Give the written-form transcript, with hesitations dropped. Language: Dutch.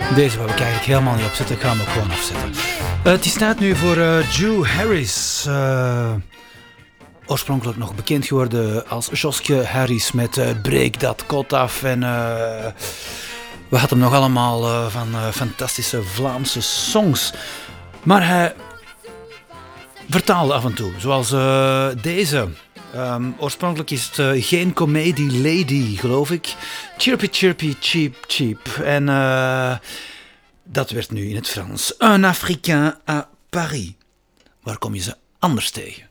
Deze wou ik eigenlijk helemaal niet opzetten. Ik ga hem ook gewoon afzetten. Het is tijd nu voor Drew Harris. Oorspronkelijk nog bekend geworden als Joske Harris met Break Dat Kot Af. En we hadden hem nog allemaal van fantastische Vlaamse songs. Maar hij vertaalde af en toe, zoals deze. Oorspronkelijk is het geen comedy lady, geloof ik. Chirpy Chirpy Cheap Cheap. En dat werd nu in het Frans. Un Africain à Paris. Waar kom je ze anders tegen?